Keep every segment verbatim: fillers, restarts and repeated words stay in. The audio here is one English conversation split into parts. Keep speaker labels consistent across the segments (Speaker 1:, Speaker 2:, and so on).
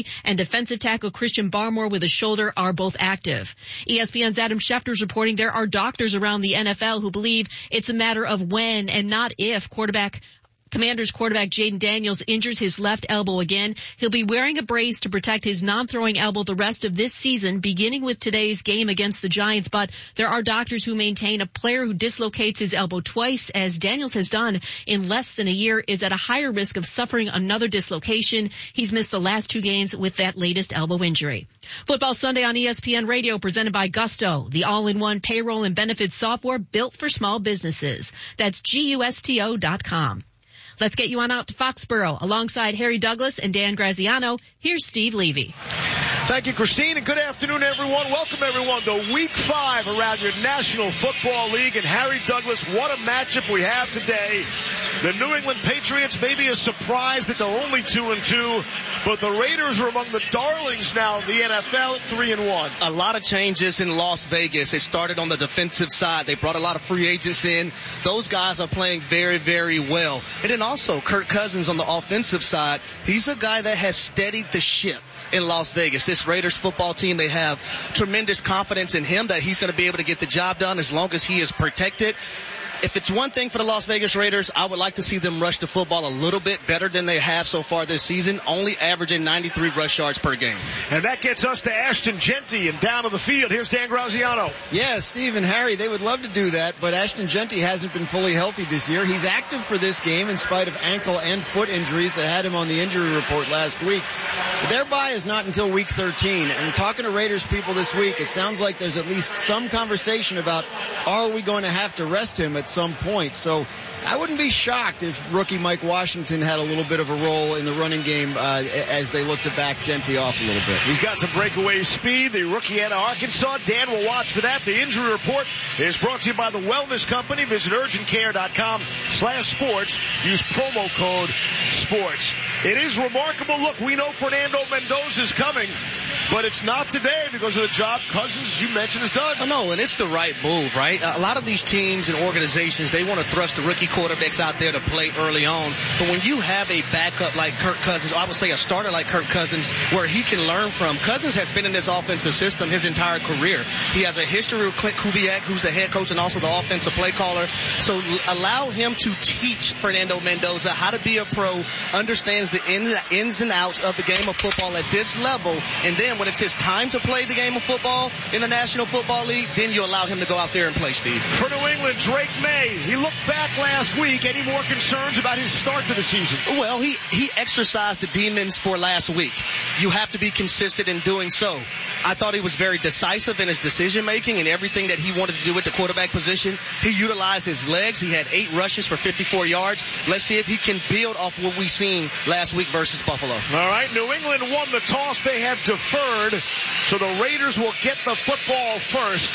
Speaker 1: and defensive tackle Christian Barmore with a shoulder are both active. E S P N's Adam Schefter is reporting there are doctors around the N F L who believe it's a matter of when and not if quarterback Commanders quarterback Jaden Daniels injures his left elbow again. He'll be wearing a brace to protect his non-throwing elbow the rest of this season, beginning with today's game against the Giants. But there are doctors who maintain a player who dislocates his elbow twice, as Daniels has done in less than a year, is at a higher risk of suffering another dislocation. He's missed the last two games with that latest elbow injury. Football Sunday on E S P N Radio, presented by Gusto, the all-in-one payroll and benefits software built for small businesses. That's G U S T O dot com. Let's get you on out to Foxborough. Alongside Harry Douglas and Dan Graziano, here's Steve Levy.
Speaker 2: Thank you, Christine, and good afternoon, everyone. Welcome, everyone, to Week five around your National Football League. And Harry Douglas, what a matchup we have today. The New England Patriots may be a surprise that they're only two and two, but the Raiders are among the darlings now of the N F L at three and one.
Speaker 3: A lot of changes in Las Vegas. It started on the defensive side. They brought a lot of free agents in. Those guys are playing very, very well. And then also Kirk Cousins on the offensive side. He's a guy that has steadied the ship in Las Vegas. This Raiders football team, they have tremendous confidence in him that he's going to be able to get the job done as long as he is protected. If it's one thing for the Las Vegas Raiders, I would like to see them rush the football a little bit better than they have so far this season, only averaging ninety-three rush yards per game.
Speaker 2: And that gets us to Ashton Jeanty and down to the field. Here's Dan Graziano.
Speaker 4: Yeah, Steve and Harry, they would love to do that, but Ashton Jeanty hasn't been fully healthy this year. He's active for this game in spite of ankle and foot injuries that had him on the injury report last week. But their bye is not until week thirteen, and talking to Raiders people this week, it sounds like there's at least some conversation about, are we going to have to rest him at some point? So I wouldn't be shocked if rookie Mike Washington had a little bit of a role in the running game uh, as they look to back Jeanty off a little bit.
Speaker 2: He's got some breakaway speed, the rookie out of Arkansas. Dan will watch for that. The injury report is brought to you by the Wellness Company. Visit urgent care dot com slash sports. Use promo code sports. It is remarkable. Look, we know Fernando Mendoza is coming, but it's not today because of the job Cousins, you mentioned, has done.
Speaker 3: Oh, no, and it's the right move, right? A lot of these teams and organizations, they want to thrust the rookie quarterbacks out there to play early on. But when you have a backup like Kirk Cousins, or I would say a starter like Kirk Cousins, where he can learn from. Cousins has been in this offensive system his entire career. He has a history with Clint Kubiak, who's the head coach and also the offensive play caller. So allow him to teach Fernando Mendoza how to be a pro, understands the ins and outs of the game of football at this level, and then when it's his time to play the game of football in the National Football League, then you allow him to go out there and play, Steve.
Speaker 2: For New England, Drake May, he looked back last week. Any more concerns about his start to the season?
Speaker 3: Well, he, he exercised the demons for last week. You have to be consistent in doing so. I thought he was very decisive in his decision-making and everything that he wanted to do at the quarterback position. He utilized his legs. He had eight rushes for fifty-four yards. Let's see if he can build off what we seen last week versus Buffalo.
Speaker 2: All right, New England won the toss. They have deferred, so the Raiders will get the football first.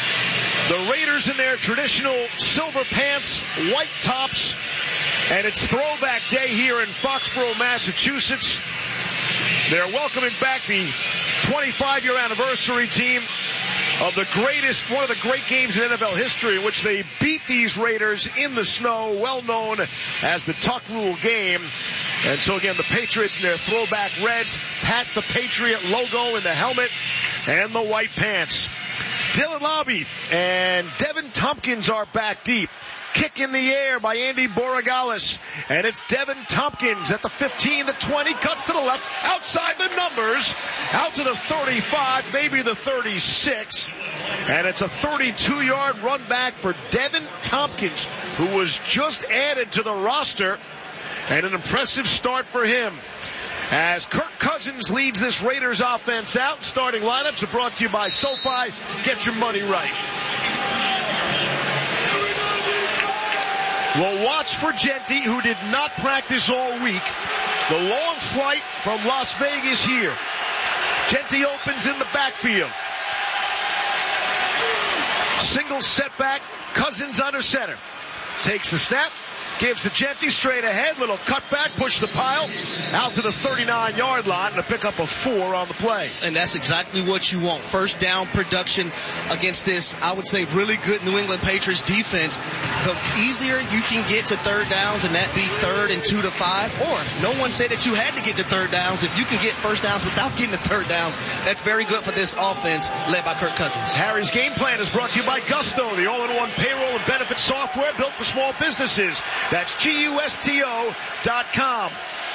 Speaker 2: The Raiders in their traditional silver pants, white tops, and it's throwback day here in Foxborough, Massachusetts. They're welcoming back the twenty-five-year anniversary team of the greatest, one of the great games in N F L history, in which they beat these Raiders in the snow, well known as the Tuck Rule game. And so again, the Patriots in their throwback reds, pat the Patriot logo in the helmet and the white pants. Dylan Lobby and Devin Tompkins are back deep. Kick in the air by Andy Borregales. And it's Devin Tompkins at the fifteen, the twenty, cuts to the left, outside the numbers, out to the thirty-five, maybe the thirty-six. And it's a thirty-two-yard run back for Devin Tompkins, who was just added to the roster. And an impressive start for him. As Kirk Cousins leads this Raiders offense out, starting lineups are brought to you by SoFi. Get your money right. We'll watch for Jeanty, who did not practice all week. The long flight from Las Vegas here. Jeanty opens in the backfield. Single setback, Cousins under center. Takes the snap, gives to Jeanty straight ahead. Little cutback, push the pile out to the thirty-nine-yard line and a pickup of four on the play.
Speaker 3: And that's exactly what you want. First down production against this, I would say, really good New England Patriots defense. The easier you can get to third downs, and that be third and two to five, or no one said that you had to get to third downs. If you can get first downs without getting to third downs, that's very good for this offense led by Kirk Cousins.
Speaker 2: Harry's Game Plan is brought to you by Gusto, the all-in-one payroll and benefits software built for small businesses. That's G U S T O dot com.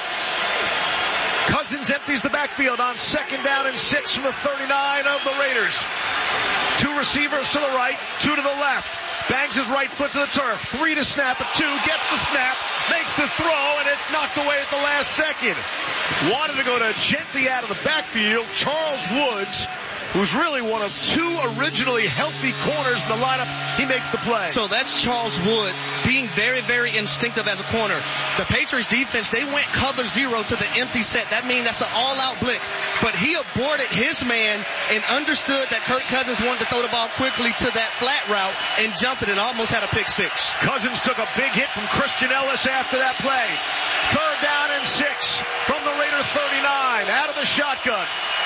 Speaker 2: Cousins empties the backfield on second down and six from the thirty-nine of the Raiders. Two receivers to the right, two to the left. Bangs his right foot to the turf. Three to snap at two. Gets the snap. Makes the throw, and it's knocked away at the last second. Wanted to go to Jeanty out of the backfield. Charles Woods, who's really one of two originally healthy corners in the lineup, he makes the play.
Speaker 3: So that's Charles Woods being very, very instinctive as a corner. The Patriots defense, they went cover zero to the empty set. That means that's an all-out blitz. But he aborted his man and understood that Kirk Cousins wanted to throw the ball quickly to that flat route and jumped it and almost had a pick six.
Speaker 2: Cousins took a big hit from Christian Ellis after that play. Third down and six from the Raider thirty-nine out of the shotgun.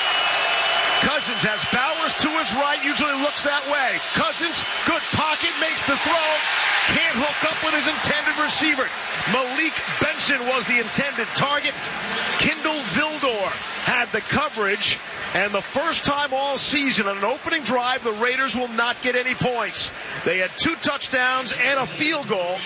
Speaker 2: Cousins has Bowers to his right, usually looks that way. Cousins, good pocket, makes the throw. Can't hook up with his intended receiver. Malik Benson was the intended target. Kindle Vildor had the coverage. And the first time all season on an opening drive, the Raiders will not get any points. They had two touchdowns and a field goal.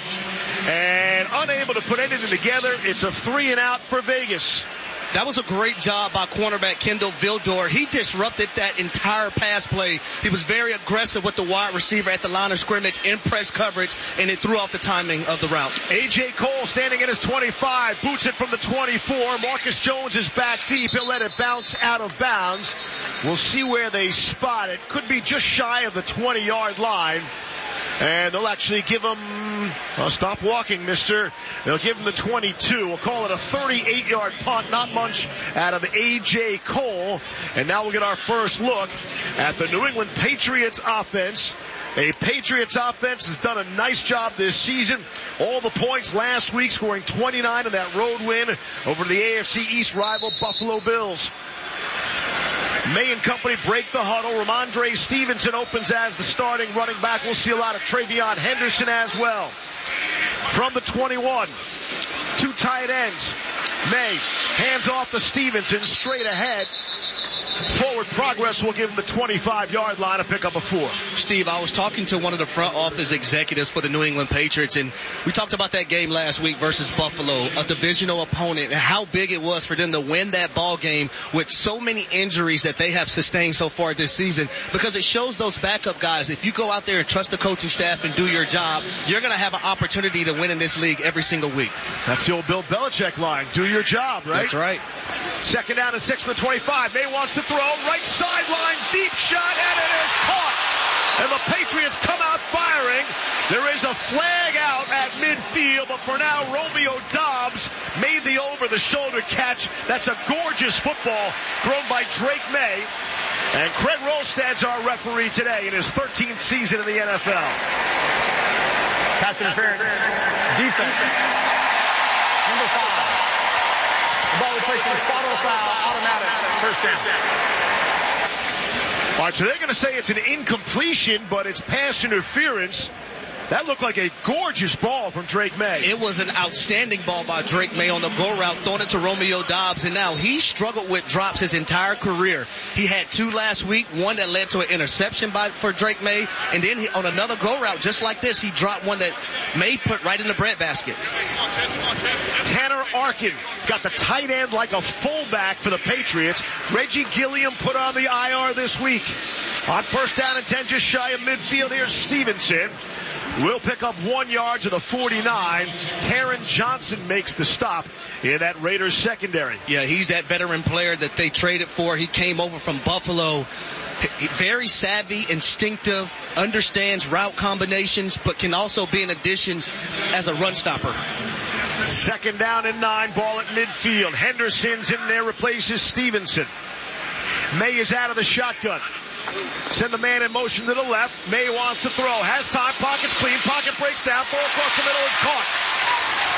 Speaker 2: And unable to put anything together, it's a three and out for Vegas.
Speaker 3: That was a great job by cornerback Kindle Vildor. He disrupted that entire pass play. He was very aggressive with the wide receiver at the line of scrimmage in press coverage, and it threw off the timing of the route.
Speaker 2: A J. Cole standing at his twenty-five, boots it from the twenty-four. Marcus Jones is back deep. He'll let it bounce out of bounds. We'll see where they spot it. Could be just shy of the twenty-yard line. And they'll actually give him, well, stop walking, mister. They'll give him the twenty-two. We'll call it a thirty-eight-yard punt. Not much out of A J. Cole. And now we'll get our first look at the New England Patriots offense. A Patriots offense has done a nice job this season. All the points last week, scoring twenty-nine in that road win over the A F C East rival Buffalo Bills. May and company break the huddle. Ramondre Stevenson opens as the starting running back. We'll see a lot of Travion Henderson as well. From the twenty-one, two tight ends. May hands off to Stevenson, straight ahead. Forward progress will give him the twenty-five-yard line, a pickup of four.
Speaker 3: Steve, I was talking to one of the front office executives for the New England Patriots, and we talked about that game last week versus Buffalo, a divisional opponent, and how big it was for them to win that ball game with so many injuries that they have sustained so far this season, because it shows those backup guys, if you go out there and trust the coaching staff and do your job, you're going to have an opportunity to win in this league every single week.
Speaker 2: That's the old Bill Belichick line. Do your job, right?
Speaker 3: That's right.
Speaker 2: Second down and six for the twenty-five. May wants to throw. Right sideline, deep shot, and it is caught. And the Patriots come out firing. There is a flag out at midfield, but for now, Romeo Doubs made the over-the-shoulder catch. That's a gorgeous football thrown by Drake May. And Craig Rolstad's our referee today in his thirteenth season in the N F L.
Speaker 5: Pass interference. Defense. Number five. The ball replaced with a spot on foul. Automatic. First down.
Speaker 2: All right, so they're going to say it's an incompletion, but it's pass interference. That looked like a gorgeous ball from Drake May.
Speaker 3: It was an outstanding ball by Drake May on the go route, throwing it to Romeo Doubs. And now he struggled with drops his entire career. He had two last week, one that led to an interception by for Drake May. And then he, on another go route, just like this, he dropped one that May put right in the breadbasket.
Speaker 2: Tanner Arkin got the tight end like a fullback for the Patriots. Reggie Gilliam put on the I R this week. On first down and ten, just shy of midfield, here's Stevenson. Will pick up one yard to the forty-nine. Taron Johnson makes the stop in that Raiders secondary.
Speaker 3: Yeah, he's that veteran player that they traded for. He came over from Buffalo. Very savvy, instinctive, understands route combinations, but can also be an addition as a run stopper.
Speaker 2: Second down and nine, ball at midfield. Henderson's in there, replaces Stevenson. May is out of the shotgun. Send the man in motion to the left. May wants to throw. Has time. Pocket's clean. Pocket breaks down. Throw across the middle is caught.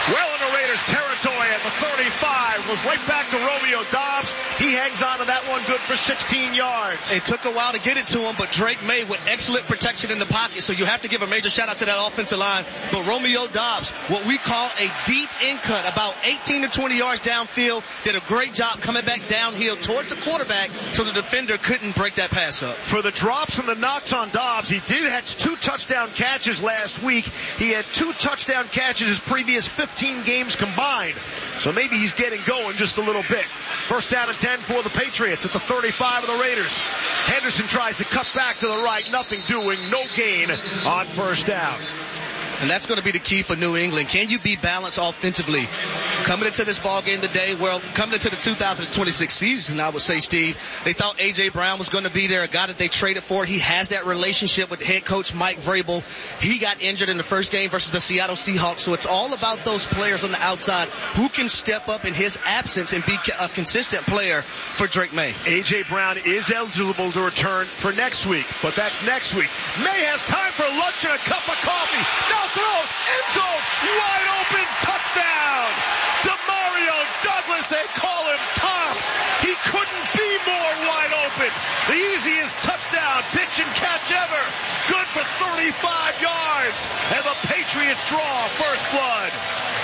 Speaker 2: Well into Raiders territory at the thirty-five. Goes right back to Romeo Doubs. He hangs on to that one good for sixteen yards.
Speaker 3: It took a while to get it to him, but Drake May with excellent protection in the pocket. So you have to give a major shout out to that offensive line. But Romeo Doubs, what we call a deep in cut, about eighteen to twenty yards downfield, did a great job coming back downhill towards the quarterback so the defender couldn't break that pass up.
Speaker 2: For the drops and the knocks on Doubs, he did have two touchdown catches last week. He had two touchdown catches his previous fifteen games combined. So maybe he's getting going just a little bit. First down and ten for the Patriots at the thirty-five of the Raiders. Henderson tries to cut back to the right. Nothing doing. No gain on first down.
Speaker 3: And that's going to be the key for New England. Can you be balanced offensively? Coming into this ball game today, well, coming into the two thousand twenty-six season, I would say, Steve, they thought A J. Brown was going to be there, a guy that they traded for. He has that relationship with head coach Mike Vrabel. He got injured in the first game versus the Seattle Seahawks. So it's all about those players on the outside who can step up in his absence and be a consistent player for Drake May.
Speaker 2: A J. Brown is eligible to return for next week, but that's next week. May has time for lunch and a cup of coffee. Now throws, end zone, wide open, touchdown. Demario Douglas, they call him Tom. He couldn't be more wide open. The easiest touchdown, pitch and catch ever. Good for thirty-five yards. And the Patriots draw first blood.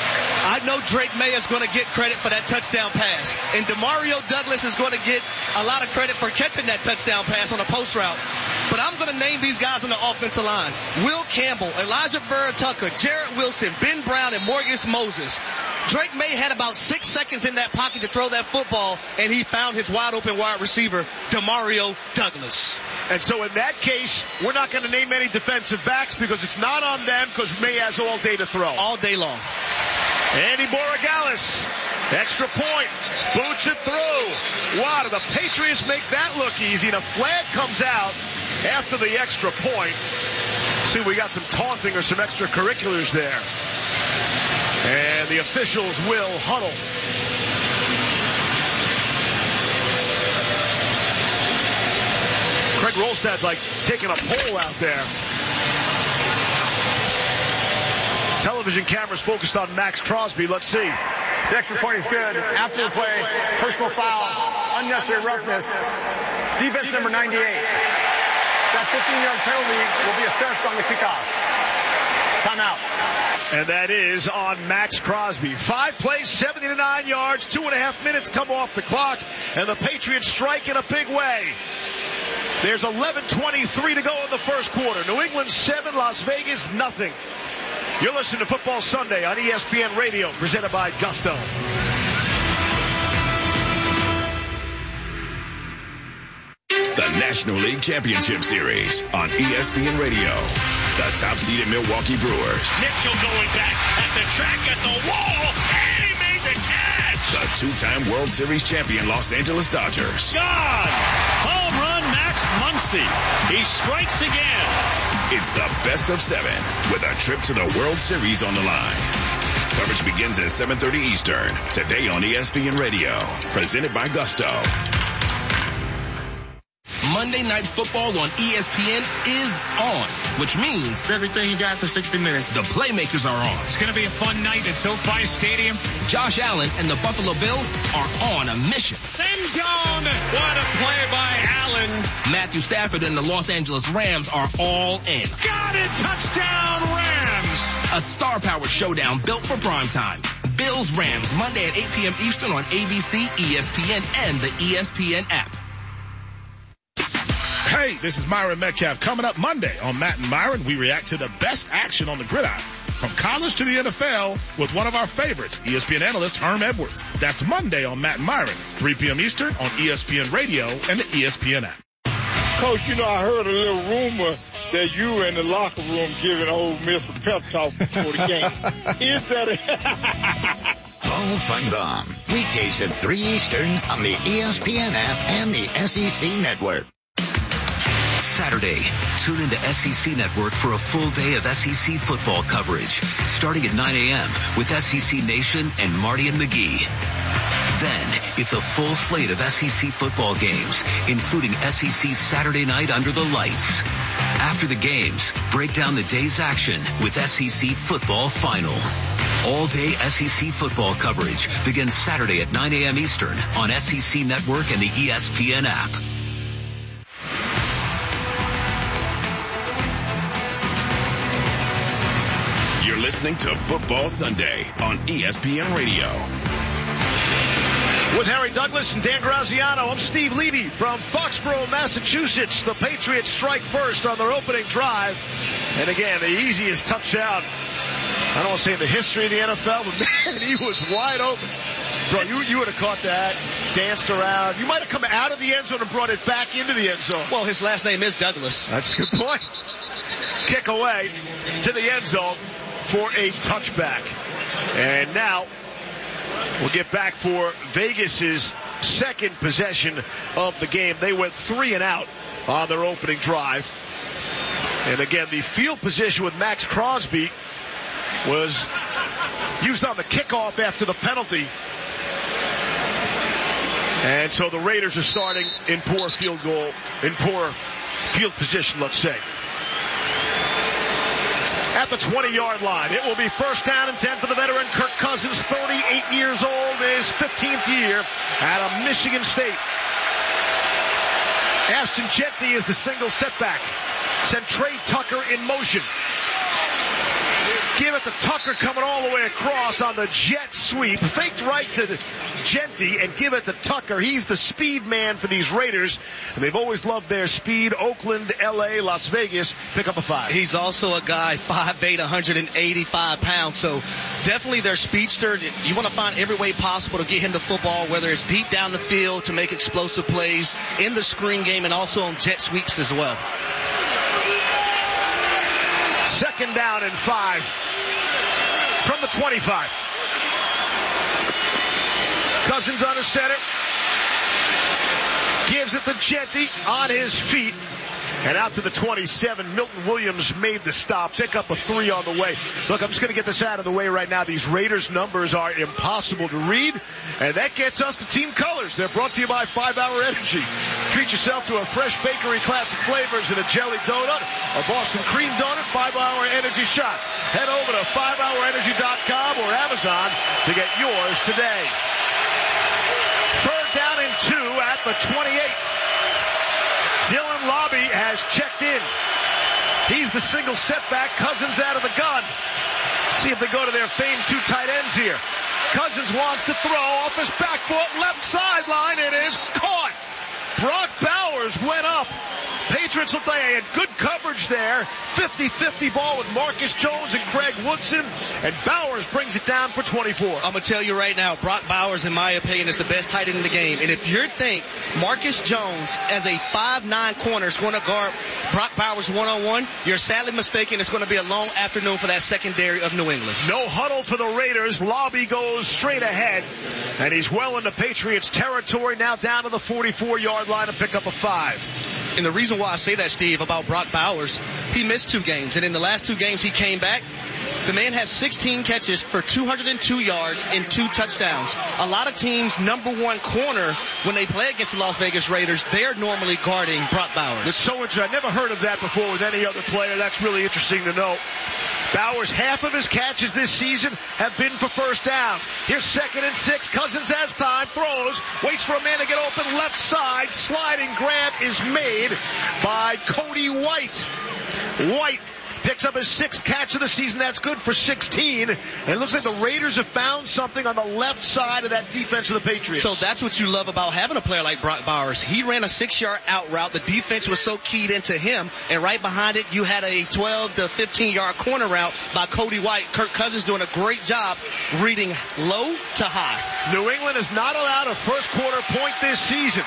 Speaker 3: I know Drake May is going to get credit for that touchdown pass. And Demario Douglas is going to get a lot of credit for catching that touchdown pass on a post route. But I'm going to name these guys on the offensive line. Will Campbell, Elijah Vera-Tucker, Jarrett Wilson, Ben Brown, and Morgus Moses. Drake May had about six seconds in that pocket to throw that football, and he found his wide open wide receiver, Demario Douglas.
Speaker 2: And so in that case, we're not going to name any defensive backs because it's not on them because May has all day to throw.
Speaker 3: All day long.
Speaker 2: Andy Borregales, extra point, boots it through. Wow, do the Patriots make that look easy? And a flag comes out after the extra point. See, we got some taunting or some extracurriculars there. And the officials will huddle. Craig Rolstad's like taking a poll out there. Television cameras focused on Max Crosby. Let's see.
Speaker 5: The extra point is good. After the play, personal foul, unnecessary roughness. Defense number ninety-eight. That fifteen-yard penalty will be assessed on the kickoff. Timeout.
Speaker 2: And that is on Max Crosby. Five plays, seventy to nine yards, two and a half minutes come off the clock, and the Patriots strike in a big way. There's eleven twenty-three to go in the first quarter. New England seven, Las Vegas nothing. You're listening to Football Sunday on E S P N Radio, presented by Gusto.
Speaker 6: The National League Championship Series on E S P N Radio. The top-seeded Milwaukee Brewers.
Speaker 7: Mitchell going back at the track, at the wall, and he made the catch.
Speaker 6: The two-time World Series champion Los Angeles Dodgers.
Speaker 7: God! Home run, Max Muncy. He strikes again.
Speaker 6: It's the best of seven with a trip to the World Series on the line. Coverage begins at seven thirty Eastern, today on E S P N Radio. Presented by Gusto.
Speaker 8: Monday Night Football on E S P N is on, which means
Speaker 9: everything you got for sixty minutes.
Speaker 8: The playmakers are on.
Speaker 9: It's going to be a fun night at SoFi Stadium.
Speaker 8: Josh Allen and the Buffalo Bills are on a mission.
Speaker 9: End zone. What a play by Allen.
Speaker 8: Matthew Stafford and the Los Angeles Rams are all in.
Speaker 9: Got it. Touchdown Rams.
Speaker 8: A star-powered showdown built for primetime. Bills Rams, Monday at eight p.m. Eastern on A B C, E S P N, and the E S P N app.
Speaker 10: Hey, this is Myron Metcalf. Coming up Monday on Matt and Myron, we react to the best action on the gridiron, from college to the N F L, with one of our favorites, E S P N analyst Herm Edwards. That's Monday on Matt and Myron, three p.m. Eastern on E S P N Radio and the E S P N app.
Speaker 11: Coach, you know, I heard a little rumor that you were in the locker room giving old Miss a pep talk before the game. Is that a...
Speaker 12: Paul Feinbaum, weekdays at three Eastern on the E S P N app and the S E C Network.
Speaker 13: Saturday, tune into S E C Network for a full day of S E C football coverage, starting at nine a.m. with S E C Nation and Marty and McGee. Then, it's a full slate of S E C football games, including S E C Saturday Night Under the Lights. After the games, break down the day's action with S E C Football Final. All-day S E C football coverage begins Saturday at nine a.m. Eastern on S E C Network and the E S P N app.
Speaker 6: You're listening to Football Sunday on E S P N Radio.
Speaker 2: With Harry Douglas and Dan Graziano, I'm Steve Levy from Foxborough, Massachusetts. The Patriots strike first on their opening drive. And again, the easiest touchdown, I don't want to say in the history of the N F L, but man, he was wide open. Bro, you, you would have caught that, danced around. You might have come out of the end zone and brought it back into the end zone.
Speaker 3: Well, his last name is Douglas.
Speaker 2: That's a good point. Kick away to the end zone for a touchback. And now we'll get back for Vegas's second possession of the game. They went three and out on their opening drive. And again, the field position with Max Crosby was used on the kickoff after the penalty. And so the Raiders are starting in poor field goal, in poor field position, let's say. At the twenty-yard line, it will be first down and ten for the veteran Kirk Cousins, thirty-eight years old, in his fifteenth year at Michigan State. Ashton Jeanty is the single setback. Send Trey Tucker in motion. Give it to Tucker coming all the way across on the jet sweep. Faked right to Jeanty and give it to Tucker. He's the speed man for these Raiders, and they've always loved their speed. Oakland, L A, Las Vegas, pick up a five.
Speaker 3: He's also a guy five eight, one hundred eighty-five pounds, so definitely their speedster. You want to find every way possible to get him to football, whether it's deep down the field to make explosive plays, in the screen game, and also on jet sweeps as well.
Speaker 2: Second down and five from the twenty-five. Cousins under center. Gives it to Jeanty on his feet. And out to the twenty-seven, Milton Williams made the stop. Pick up a three on the way. Look, I'm just going to get this out of the way right now. These Raiders numbers are impossible to read, and that gets us to team colors. They're brought to you by five hour Energy. Treat yourself to a fresh bakery classic flavors and a jelly donut, a Boston cream donut, five hour Energy shot. Head over to five hour energy dot com or Amazon to get yours today. Third down and two at the twenty-eight. Dylan Lobby has checked in. He's the single setback. Cousins out of the gun. See if they go to their famed two tight ends here. Cousins wants to throw off his back foot, left sideline. It is caught. Brock Bowers went up. Patriots look like they had good coverage there. fifty-fifty ball with Marcus Jones and Craig Woodson. And Bowers brings it down for twenty-four.
Speaker 3: I'm going to tell you right now, Brock Bowers, in my opinion, is the best tight end in the game. And if you think Marcus Jones, as a five nine corner, is going to guard Brock Bowers one-on-one, you're sadly mistaken. It's going to be a long afternoon for that secondary of New England.
Speaker 2: No huddle for the Raiders. Lobby goes straight ahead. And he's well into Patriots territory, now down to the forty-four yard line to pick up a five.
Speaker 3: And the reason why I say that, Steve, about Brock Bowers, he missed two games. And in the last two games he came back. The man has sixteen catches for two hundred two yards and two touchdowns. A lot of teams' number one corner, when they play against the Las Vegas Raiders, they're normally guarding Brock Bowers.
Speaker 2: It's so interesting. I never heard of that before with any other player. That's really interesting to know. Bowers, half of his catches this season have been for first downs. Here's second and six. Cousins has time, throws, waits for a man to get open left side. Sliding grab is made by Cody White. White picks up his sixth catch of the season. That's good for sixteen. And it looks like the Raiders have found something on the left side of that defense of the Patriots.
Speaker 3: So that's what you love about having a player like Brock Bowers. He ran a six-yard out route. The defense was so keyed into him. And right behind it, you had a twelve to fifteen-yard corner route by Cody White. Kirk Cousins doing a great job reading low to high.
Speaker 2: New England has not allowed a first-quarter point this season.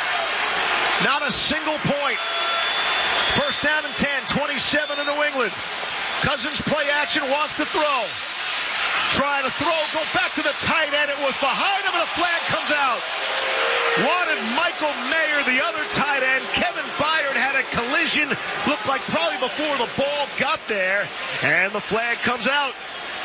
Speaker 2: Not a single point. First down and ten, twenty-seven in New England. Cousins play action, wants to throw. Trying to throw, go back to the tight end. It was behind him and a flag comes out. Wanted Michael Mayer, the other tight end. Kevin Byard had a collision. Looked like probably before the ball got there. And the flag comes out.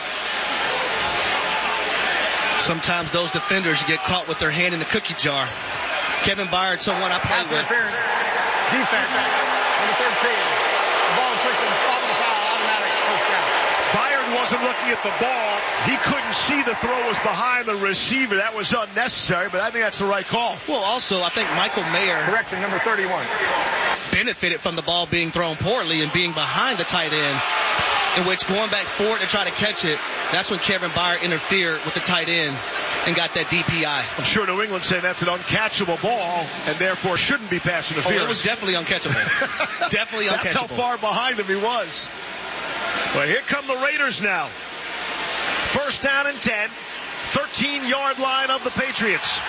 Speaker 3: Sometimes those defenders get caught with their hand in the cookie jar. Kevin Byard, someone I play with.
Speaker 5: Defense. Number thirteen. The ball is pushed and spot the foul. Automatic first down.
Speaker 2: Byard wasn't looking at the ball. He couldn't see the throw was behind the receiver. That was unnecessary, but I think that's the right call.
Speaker 3: Well, also, I think Michael Mayer.
Speaker 5: Correction, number thirty-one.
Speaker 3: Benefited from the ball being thrown poorly and being behind the tight end, in which going back forward to try to catch it, that's when Kevin Byard interfered with the tight end and got that D P I.
Speaker 2: I'm sure New England saying that's an uncatchable ball and therefore shouldn't be pass interference.
Speaker 3: Oh, it was definitely uncatchable. Definitely uncatchable.
Speaker 2: That's how far behind him he was. Well, here come the Raiders now. First down and ten. thirteen-yard line of the Patriots.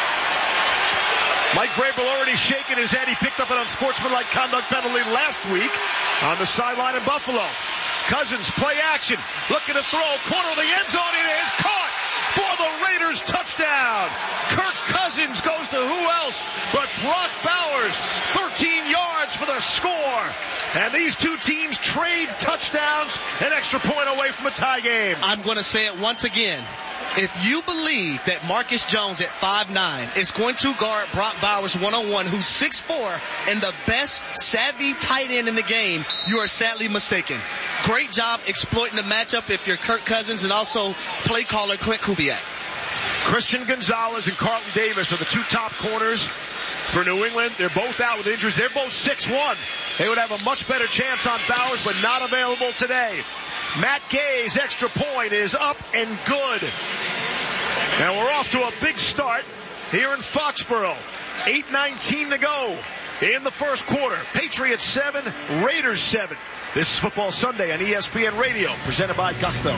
Speaker 2: Mike Vrabel already shaking his head. He picked up an unsportsmanlike conduct penalty last week on the sideline in Buffalo. Cousins, play action. Looking to throw. Corner of the end zone. It is caught for the Raiders. Touchdown. Kirk Cousins goes to who else but Brock Bowers. thirteen yards for the score. And these two teams trade touchdowns, an extra point away from a tie game.
Speaker 3: I'm going to say it once again. If you believe that Marcus Jones at five nine is going to guard Brock Bowers one-on-one, who's six four and the best savvy tight end in the game, you are sadly mistaken. Great job exploiting the matchup if you're Kirk Cousins and also play caller Clint Kubiak.
Speaker 2: Christian Gonzalez and Carlton Davis are the two top corners for New England. They're both out with injuries. They're both six one. They would have a much better chance on Bowers, but not available today. Matt Gay's extra point is up and good. And we're off to a big start here in Foxborough. eight nineteen to go in the first quarter. Patriots seven, Raiders seven. This is Football Sunday on E S P N Radio, presented by Gusto.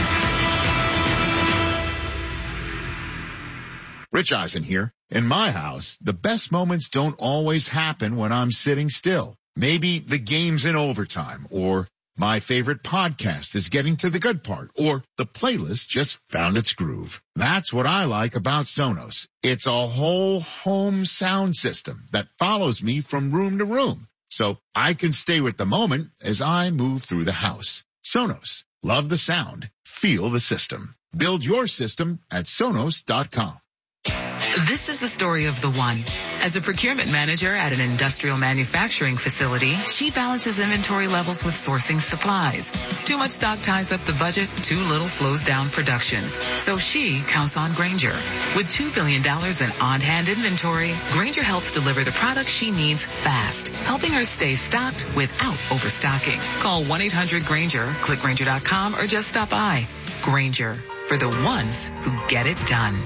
Speaker 14: Rich Eisen here. In my house, the best moments don't always happen when I'm sitting still. Maybe the game's in overtime, or my favorite podcast is getting to the good part, or the playlist just found its groove. That's what I like about Sonos. It's a whole home sound system that follows me from room to room, so I can stay with the moment as I move through the house. Sonos. Love the sound. Feel the system. Build your system at Sonos dot com.
Speaker 15: This is the story of the one. As a procurement manager at an industrial manufacturing facility, she balances inventory levels with sourcing supplies. Too much stock ties up the budget, too little slows down production. So she counts on Grainger. With two billion dollars in on-hand inventory, Grainger helps deliver the products she needs fast, helping her stay stocked without overstocking. Call one eight hundred Grainger, click Grainger dot com, or just stop by. Grainger, for the ones who get it done.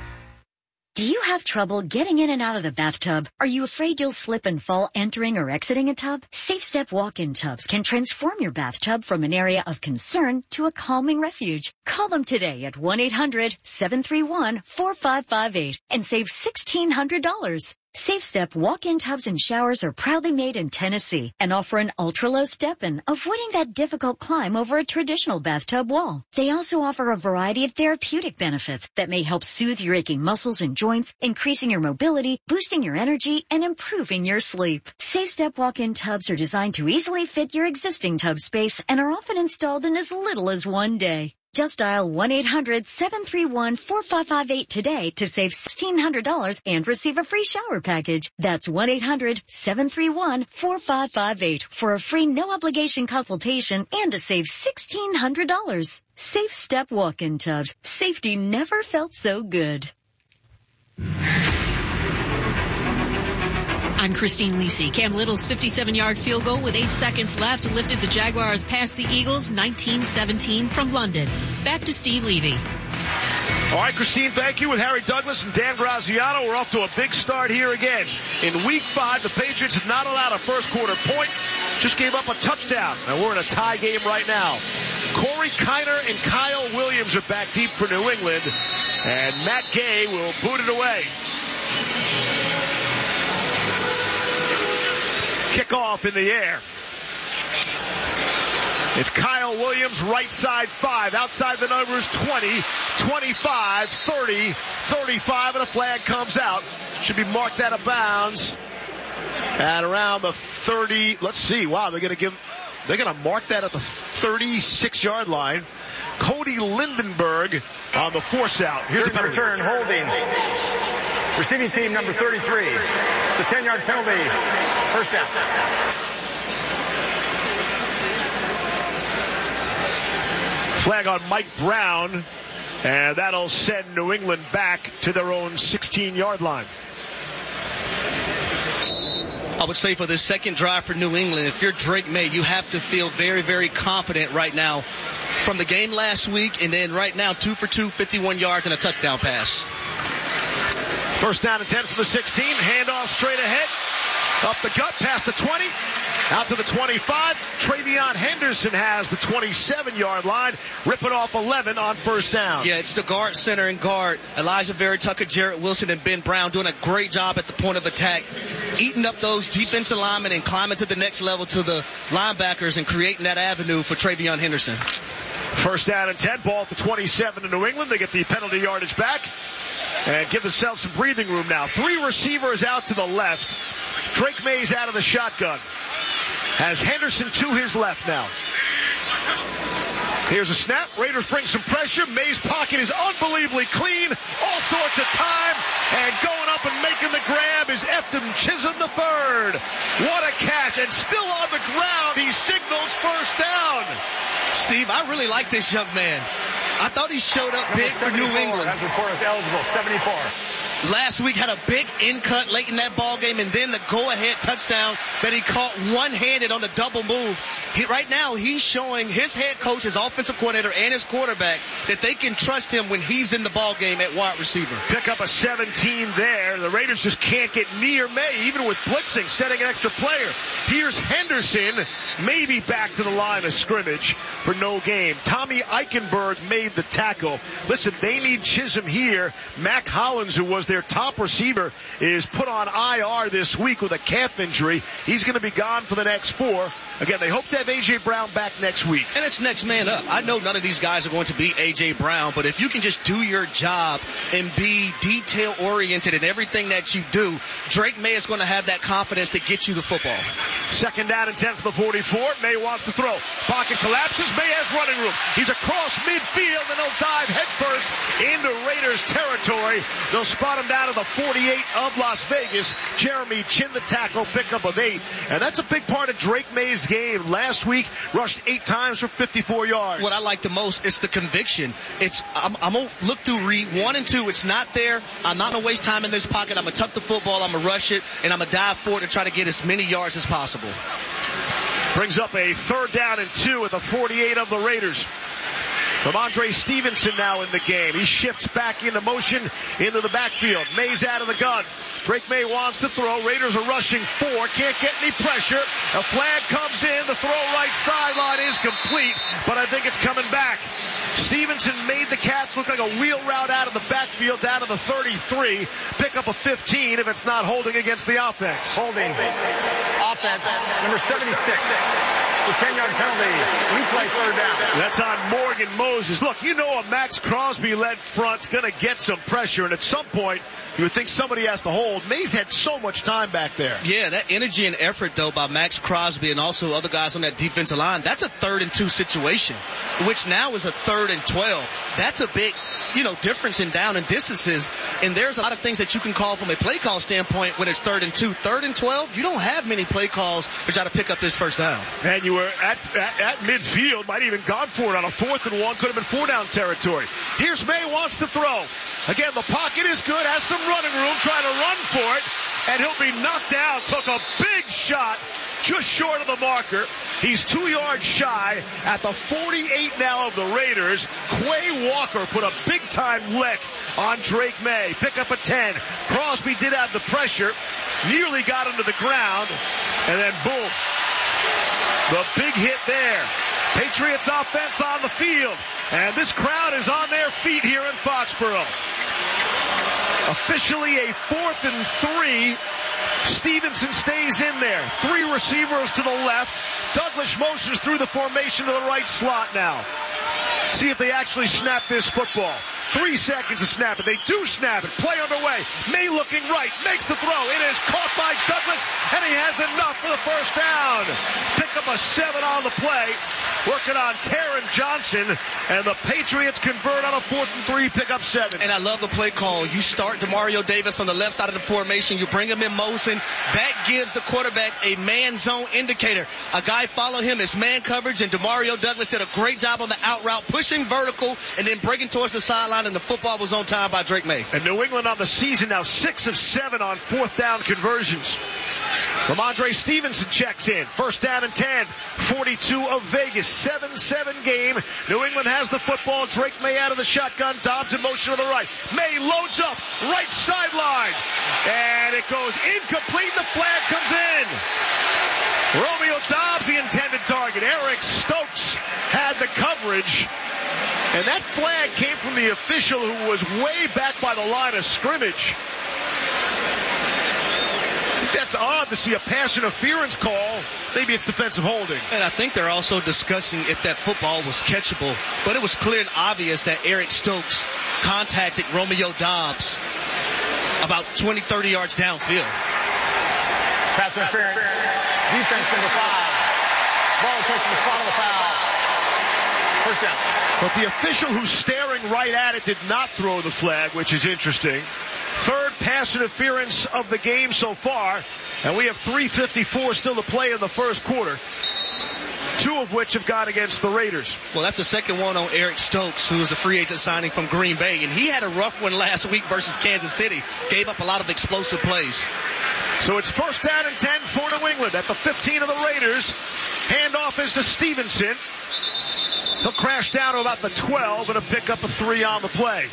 Speaker 16: Do you have trouble getting in and out of the bathtub? Are you afraid you'll slip and fall entering or exiting a tub? Safe Step walk-in tubs can transform your bathtub from an area of concern to a calming refuge. Call them today at one eight hundred seven three one four five five eight and save sixteen hundred dollars. Safe Step walk-in tubs and showers are proudly made in Tennessee and offer an ultra-low step-in, avoiding that difficult climb over a traditional bathtub wall. They also offer a variety of therapeutic benefits that may help soothe your aching muscles and joints, increasing your mobility, boosting your energy, and improving your sleep. Safe Step walk-in tubs are designed to easily fit your existing tub space and are often installed in as little as one day. Just dial one eight hundred seven three one four five five eight today to save sixteen hundred dollars and receive a free shower package. That's one eight hundred seven three one four five five eight for a free no-obligation consultation and to save sixteen hundred dollars. Safe Step walk-in tubs. Safety never felt so good.
Speaker 1: I'm Christine Lisi. Cam Little's fifty-seven-yard field goal with eight seconds left lifted the Jaguars past the Eagles nineteen seventeen from London. Back to Steve Levy.
Speaker 2: All right, Christine, thank you. With Harry Douglas and Dan Graziano, we're off to a big start here again. In week five, the Patriots have not allowed a first quarter point, just gave up a touchdown, and we're in a tie game right now. Corey Kiner and Kyle Williams are back deep for New England, and Matt Gay will boot it away. Kickoff in the air. It's Kyle Williams, right side five. Outside the numbers twenty, twenty-five, thirty, thirty-five, and a flag comes out. Should be marked out of bounds at around the thirty. Let's see. Wow, they're going to give, they're going to mark that at the thirty-six yard line. Cody Lindenberg on the force out. Here's a
Speaker 5: return holding. Receiving team number thirty-three. It's a ten yard penalty. First down.
Speaker 2: Flag on Mike Brown, and that'll send New England back to their own sixteen-yard line.
Speaker 3: I would say for the second drive for New England, if you're Drake May, you have to feel very, very confident right now from the game last week, and then right now, two for two, fifty-one yards and a touchdown pass.
Speaker 2: First down and ten from the sixteen. Handoff straight ahead. Up the gut, past the twenty. Out to the twenty-five. Travion Henderson has the twenty-seven-yard line. Ripping off eleven on first down.
Speaker 3: Yeah, it's the guard, center, and guard. Elijah Vera Tucker, Jarrett Wilson, and Ben Brown doing a great job at the point of attack, eating up those defensive linemen and climbing to the next level to the linebackers and creating that avenue for Travion Henderson.
Speaker 2: First down and ten. Ball at the twenty-seven to New England. They get the penalty yardage back and give themselves some breathing room now. Three receivers out to the left. Drake May's out of the shotgun. Has Henderson to his left now. Here's a snap. Raiders bring some pressure. May's pocket is unbelievably clean. All sorts of time. And going up and making the grab is Efton Chisholm the third. What a catch. And still on the ground, he signals first down.
Speaker 3: Steve, I really like this young man. I thought he showed up big for New England.
Speaker 5: That's report is eligible, seventy-four.
Speaker 3: Last week had a big in cut late in that ball game, and then the go-ahead touchdown that he caught one-handed on the double move. He, right now, he's showing his head coach, his offensive coordinator, and his quarterback that they can trust him when he's in the ball game at wide receiver.
Speaker 2: Pick up a seventeen there. The Raiders just can't get near May, even with blitzing, setting an extra player. Here's Henderson, maybe back to the line of scrimmage for no game. Tommy Eichenberg made the tackle. Listen, they need Chisholm here. Mac Hollins, who was their top receiver, is put on I R this week with a calf injury. He's going to be gone for the next four. Again, they hope to have A J. Brown back next week.
Speaker 3: And it's next man up. I know none of these guys are going to be A J. Brown, but if you can just do your job and be detail-oriented in everything that you do, Drake May is going to have that confidence to get you the football.
Speaker 2: Second down and ten for the forty-four. May wants to throw. Pocket collapses. May has running room. He's across midfield, and he'll dive headfirst into Raiders territory. They'll spot him down to the forty-eight of Las Vegas. Jeremy Chin, the tackle, pickup of eight. And that's a big part of Drake May's game. Last week, rushed eight times for fifty-four yards.
Speaker 3: What I like the most is the conviction. It's I'm, I'm going to look through read one and two. It's not there. I'm not going to waste time in this pocket. I'm going to tuck the football. I'm going to rush it, and I'm going to dive forward and try to get as many yards as possible.
Speaker 2: Brings up a third down and two at the forty-eight of the Raiders. Ramondre Stevenson now in the game. He shifts back into motion into the backfield. May's out of the gun. Drake May wants to throw. Raiders are rushing four. Can't get any pressure. A flag comes in. The throw right sideline is complete, but I think it's coming back. Stevenson made the Cats look like a wheel route out of the backfield down to the thirty-three. Pick up a fifteen if it's not holding against the offense.
Speaker 5: Holding. Offense. Number seventy-six. The ten-yard penalty. Replay third down.
Speaker 2: That's on Morgan Moses. Look, you know a Max Crosby-led front's going to get some pressure, and at some point, you would think somebody has to hold. Mays had so much time back there.
Speaker 3: Yeah, that energy and effort, though, by Max Crosby and also other guys on that defensive line, that's a third and two situation, which now is a third and twelve. That's a big, you know, difference in down and distances. And there's a lot of things that you can call from a play call standpoint when it's third and two. Third and twelve, you don't have many play calls to try to pick up this first down.
Speaker 2: And you were at, at, at midfield, might even gone for it on a fourth and one, could have been four down territory. Here's May, wants to throw. Again, the pocket is good, has some running room, trying to run for it, and he'll be knocked down. Took a big shot just short of the marker. He's two yards shy at the forty-eight now of the Raiders. Quay Walker put a big-time lick on Drake May. Pick up a ten. Crosby did have the pressure, nearly got him to the ground, and then boom. The big hit there. Patriots offense on the field. And this crowd is on their feet here in Foxborough. Officially a fourth and three. Stevenson stays in there. Three receivers to the left. Douglas motions through the formation to the right slot now. See if they actually snap this football. Three seconds to snap it. They do snap it. Play underway. May looking right. Makes the throw. It is caught by Douglas, and he has has enough for the first down. Pick up a seven on the play. Working on Taron Johnson, and the Patriots convert on a fourth and three, pick up seven.
Speaker 3: And I love the play call. You start Demario Davis on the left side of the formation. You bring him in motion. That gives the quarterback a man zone indicator. A guy follow him as man coverage, and Demario Douglas did a great job on the out route, pushing vertical and then breaking towards the sideline, and the football was on time by Drake May.
Speaker 2: And New England on the season now six of seven on fourth down conversions. Ramondre Stevenson checks in. First down and ten. forty-two of Vegas. seven seven game. New England has the football. Drake May out of the shotgun. Dobbs in motion to the right. May loads up. Right sideline. And it goes incomplete. The flag comes in. Romeo Dobbs, the intended target. Eric Stokes had the coverage. And that flag came from the official who was way back by the line of scrimmage. That's odd to see a pass interference call. Maybe it's defensive holding.
Speaker 3: And I think they're also discussing if that football was catchable. But it was clear and obvious that Eric Stokes contacted Romeo Dobbs about twenty, thirty yards downfield.
Speaker 5: Pass interference. Defense number five. Ball takes the spot of the foul. First down.
Speaker 2: But the official who's staring right at it did not throw the flag, which is interesting. Third pass interference of the game so far, and we have three fifty-four still to play in the first quarter, two of which have gone against the Raiders.
Speaker 3: Well, that's the second one on Eric Stokes, who was a free agent signing from Green Bay, and he had a rough one last week versus Kansas City. Gave up a lot of explosive plays.
Speaker 2: So it's first down and ten for New England at the fifteen of the Raiders. Handoff is to Stevenson. He'll crash down to about the twelve and a pick up a three on the play.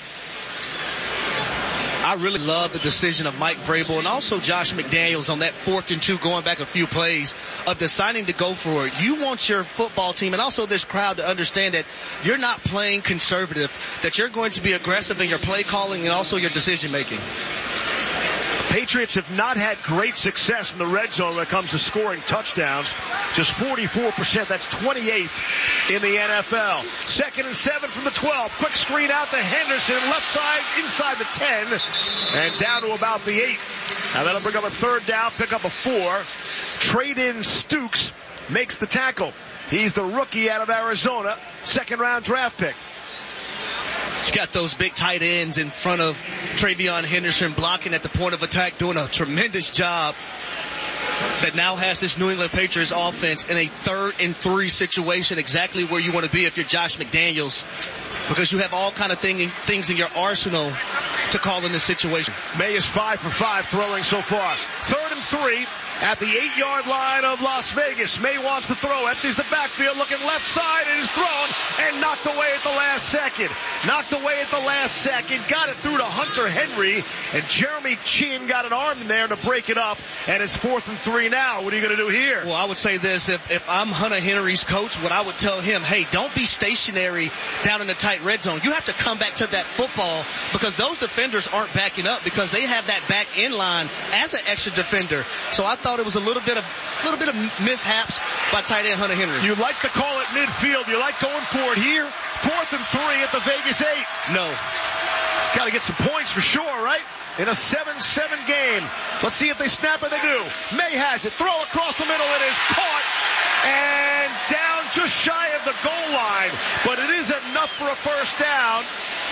Speaker 3: I really love the decision of Mike Vrabel and also Josh McDaniels on that fourth and two, going back a few plays, of deciding to go for it. You want your football team and also this crowd to understand that you're not playing conservative, that you're going to be aggressive in your play calling and also your decision making.
Speaker 2: Patriots have not had great success in the red zone when it comes to scoring touchdowns. Just forty-four percent. That's twenty-eighth in the N F L. Second and seven from the twelve. Quick screen out to Henderson. Left side inside the ten. And down to about the eight. Now that'll bring up a third down. Pick up a four. Trade in Stukes. Makes the tackle. He's the rookie out of Arizona. Second round draft pick.
Speaker 3: You got those big tight ends in front of Travion Henderson blocking at the point of attack, doing a tremendous job. That now has this New England Patriots offense in a third and three situation, exactly where you want to be if you're Josh McDaniels, because you have all kind of thing, things in your arsenal to call in this situation.
Speaker 2: May is five for five throwing so far. Third and three at the eight-yard line of Las Vegas. May wants to throw. Empties the backfield, looking left side, and is thrown and knocked away at the last second. Knocked away at the last second. Got it through to Hunter Henry, and Jeremy Chin got an arm in there to break it up, and it's fourth and three now. What are you going to do here?
Speaker 3: Well, I would say this. If, if I'm Hunter Henry's coach, what I would tell him, hey, don't be stationary down in the tight red zone. You have to come back to that football, because those defenders aren't backing up, because they have that back end line as an extra defender. So I thought it was a little bit of little bit of mishaps by tight end Hunter Henry.
Speaker 2: You like to call it midfield. You like going for it here. Fourth and three at the Vegas eight.
Speaker 3: No.
Speaker 2: Got to get some points for sure, right? In a seven seven game. Let's see if they snap it. They do. May has it. Throw across the middle. It is caught. And down just shy of the goal line. But it is enough for a first down.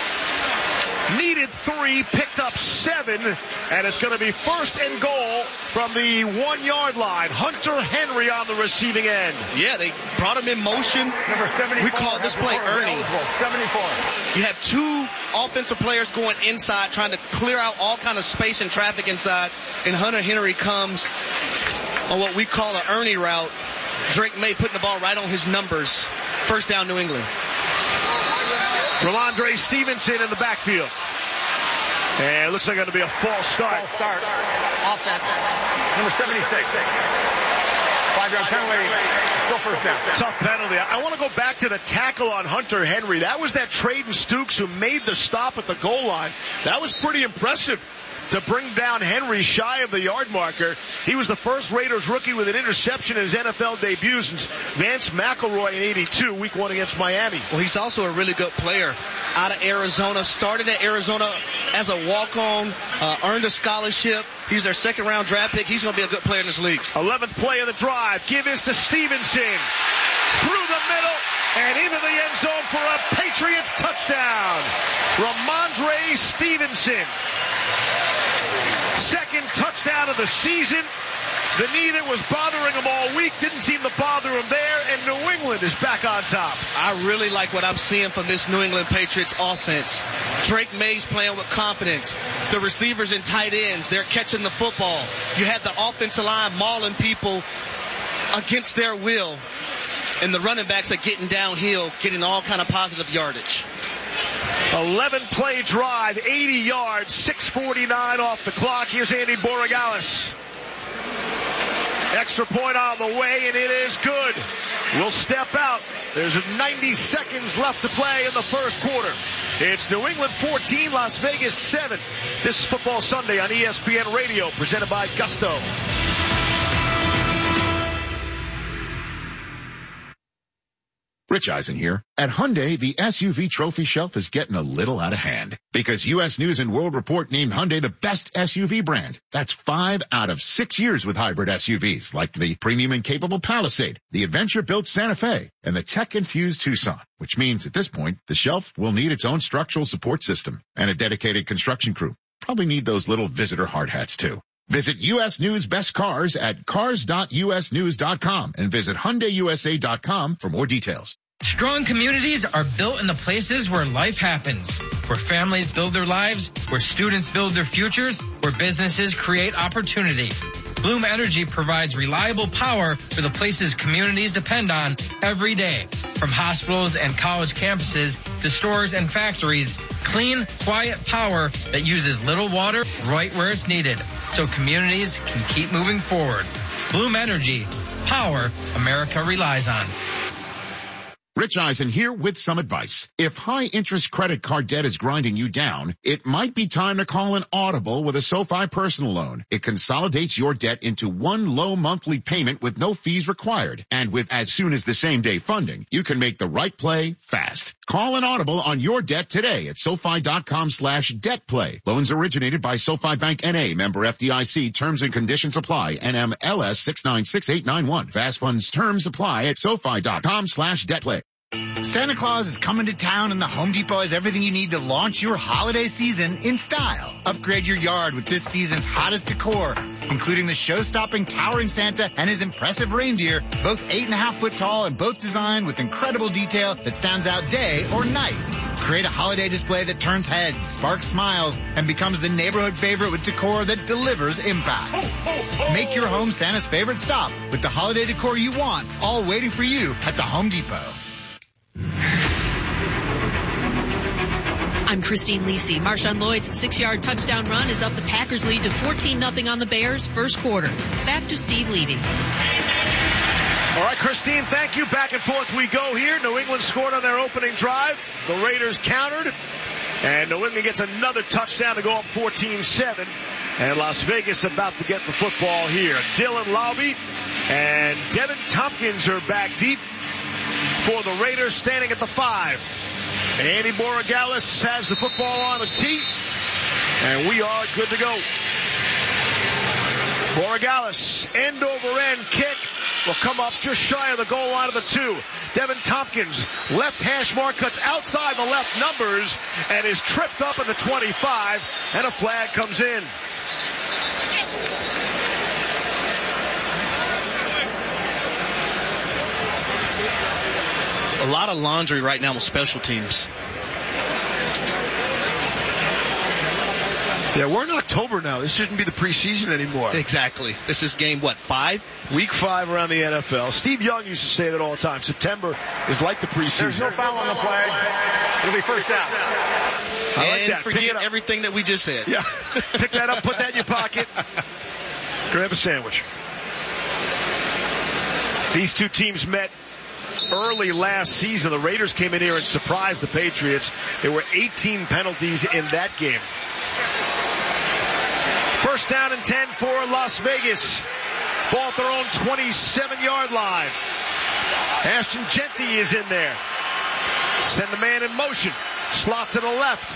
Speaker 2: Needed three, picked up seven, and it's going to be first and goal from the one-yard line. Hunter Henry on the receiving end.
Speaker 3: Yeah, they brought him in motion.
Speaker 5: Number seventy-four.
Speaker 3: We call this play Ernie.
Speaker 5: seventy-four.
Speaker 3: You have two offensive players going inside, trying to clear out all kind of space and traffic inside, and Hunter Henry comes on what we call an Ernie route. Drake May putting the ball right on his numbers. First down, New England.
Speaker 2: Ramondre Stevenson in the backfield. And it looks like it's going to be a false start.
Speaker 5: False start. Offense. Number seventy-six. Five-yard penalty. Still first down.
Speaker 2: Tough penalty. I want to go back to the tackle on Hunter Henry. That was that Traden Stukes who made the stop at the goal line. That was pretty impressive. to bring down Henry shy of the yard marker. He was the first Raiders rookie with an interception in his N F L debut since Vance McElroy in eighty-two, week one against Miami.
Speaker 3: Well, he's also a really good player out of Arizona. Started at Arizona as a walk-on, uh, earned a scholarship. He's their second-round draft pick. He's going to be a good player in this league.
Speaker 2: eleventh play of the drive. Give is to Stevenson. Through the middle and into the end zone for a Patriots touchdown. Ramondre Stevenson. Second touchdown of the season. The knee that was bothering him all week didn't seem to bother him there, and New England is back on top.
Speaker 3: I really like what I'm seeing from this New England Patriots offense. Drake May's playing with confidence. The receivers and tight ends, they're catching the football. You have the offensive line mauling people against their will, and the running backs are getting downhill, getting all kind of positive yardage.
Speaker 2: eleven play drive, eighty yards, six forty-nine off the clock. Here's Andy Borregales. Extra point on the way, and it is good. We'll step out. There's ninety seconds left to play in the first quarter. It's New England fourteen, Las Vegas seven. This is Football Sunday on E S P N Radio, presented by Gusto.
Speaker 14: Rich Eisen here. At Hyundai, the S U V trophy shelf is getting a little out of hand because U S News and World Report named Hyundai the best S U V brand. That's five out of six years with hybrid S U Vs like the premium and capable Palisade, the adventure-built Santa Fe, and the tech-infused Tucson, which means at this point, the shelf will need its own structural support system and a dedicated construction crew. Probably need those little visitor hard hats too. Visit U S News Best Cars at cars dot U S news dot com and visit Hyundai U S A dot com for more details.
Speaker 17: Strong communities are built in the places where life happens, where families build their lives, where students build their futures, where businesses create opportunity. Bloom Energy provides reliable power for the places communities depend on every day. From hospitals and college campuses to stores and factories, clean, quiet power that uses little water right where it's needed, so communities can keep moving forward. Bloom Energy, power America relies on.
Speaker 14: Rich Eisen here with some advice. If high-interest credit card debt is grinding you down, it might be time to call an Audible with a SoFi personal loan. It consolidates your debt into one low monthly payment with no fees required. And with as soon as the same day funding, you can make the right play fast. Call an Audible on your debt today at SoFi.com slash debt play. Loans originated by SoFi Bank N A, member F D I C. Terms and conditions apply. N M L S six nine six eight nine one. Fast funds terms apply at SoFi.com slash debt play.
Speaker 18: Santa Claus is coming to town, and the Home Depot has everything you need to launch your holiday season in style. Upgrade your yard with this season's hottest decor, including the show-stopping towering Santa and his impressive reindeer, both eight and a half foot tall and both designed with incredible detail that stands out day or night. Create a holiday display that turns heads, sparks smiles, and becomes the neighborhood favorite with decor that delivers impact. Make your home Santa's favorite stop with the holiday decor you want, all waiting for you at the Home Depot.
Speaker 1: I'm Christine Lisi. Marshawn Lloyd's six-yard touchdown run is up the Packers' lead to fourteen nothing on the Bears first quarter. Back to Steve Levy.
Speaker 2: All right, Christine, thank you. Back and forth we go here. New England scored on their opening drive. The Raiders countered. And New England gets another touchdown to go up fourteen seven. And Las Vegas about to get the football here. Dylan Laube and Devin Tompkins are back deep for the Raiders, standing at the five. Andy Borregales has the football on the tee, and we are good to go. Borregales, end over end kick, will come up just shy of the goal line of the two. Devin Tompkins, left hash mark, cuts outside the left numbers and is tripped up at the twenty-five, and a flag comes in.
Speaker 3: A lot of laundry right now with special teams.
Speaker 2: Yeah, we're in October now. This shouldn't be the preseason anymore.
Speaker 3: Exactly. This is game, what, five?
Speaker 2: Week five around the N F L. Steve Young used to say that all the time. September is like the preseason.
Speaker 5: There's no foul on the play. It'll be first down.
Speaker 2: I like
Speaker 3: and
Speaker 2: that.
Speaker 3: Forget everything that we just said.
Speaker 2: Yeah. Pick that up, put that in your pocket. Grab a sandwich. These two teams met early last season. The Raiders came in here and surprised the Patriots. There were eighteen penalties in that game. First down and ten for Las Vegas. Ball at their own twenty-seven-yard line. Ashton Jeanty is in there. Send the man in motion. Slot to the left.